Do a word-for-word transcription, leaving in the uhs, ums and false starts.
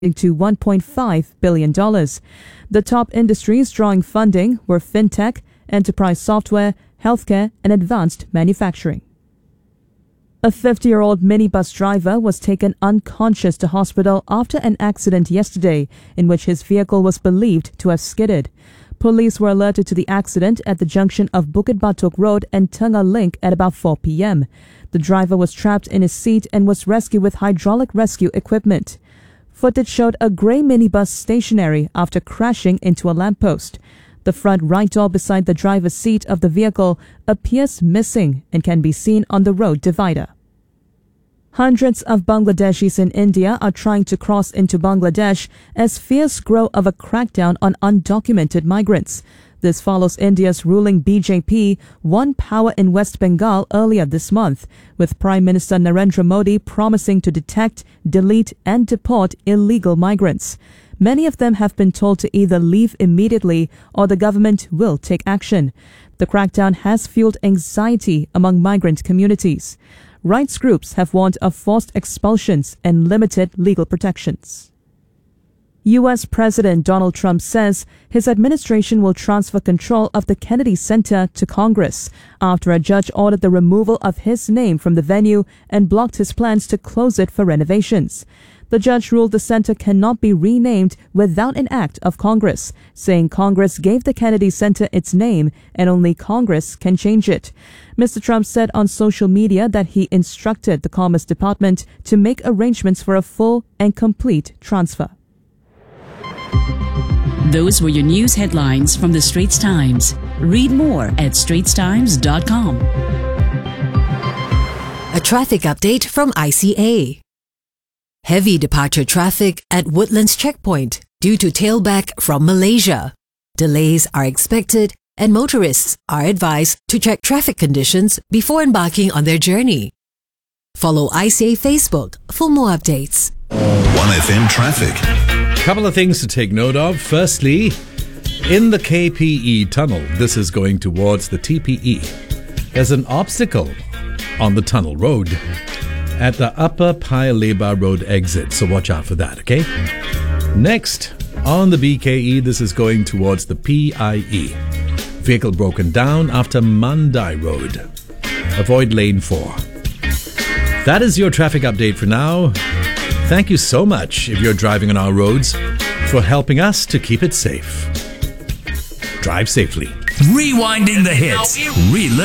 to one point five billion dollars. The top industries drawing funding were fintech, enterprise software, healthcare, and advanced manufacturing. A fifty-year-old minibus driver was taken unconscious to hospital after an accident yesterday in which his vehicle was believed to have skidded. Police were alerted to the accident at the junction of Bukit Batok Road and Tengah Link at about four p.m. The driver was trapped in his seat and was rescued with hydraulic rescue equipment. Footage showed a grey minibus stationary after crashing into a lamppost. The front right door beside the driver's seat of the vehicle appears missing and can be seen on the road divider. Hundreds of Bangladeshis in India are trying to cross into Bangladesh as fears grow of a crackdown on undocumented migrants. This follows India's ruling B J P won power in West Bengal earlier this month, with Prime Minister Narendra Modi promising to detect, delete and deport illegal migrants. Many of them have been told to either leave immediately or the government will take action. The crackdown has fueled anxiety among migrant communities. Rights groups have warned of forced expulsions and limited legal protections. U S President Donald Trump says his administration will transfer control of the Kennedy Center to Congress after a judge ordered the removal of his name from the venue and blocked his plans to close it for renovations. The judge ruled the center cannot be renamed without an act of Congress, saying Congress gave the Kennedy Center its name and only Congress can change it. Mister Trump said on social media that he instructed the Commerce Department to make arrangements for a full and complete transfer. Those were your news headlines from the Straits Times. Read more at straits times dot com. A traffic update from I C A. Heavy departure traffic at Woodlands Checkpoint due to tailback from Malaysia. Delays are expected and motorists are advised to check traffic conditions before embarking on their journey. Follow I C A Facebook for more updates. one F M traffic. Couple of things to take note of. Firstly, in the K P E tunnel, this is going towards the T P E. There's an obstacle on the tunnel road at the Upper Paya Lebar Road exit, so watch out for that, okay? Next, on the B K E, this is going towards the P I E. Vehicle broken down after Mandai Road. Avoid lane four. That is your traffic update for now. Thank you so much, if you're driving on our roads, for helping us to keep it safe. Drive safely. Rewinding the hits. Relive